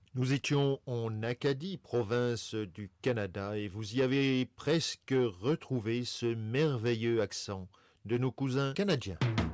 Nous étions en Acadie, province du Canada, et vous y avez presque retrouvé ce merveilleux accent de nos cousins canadiens.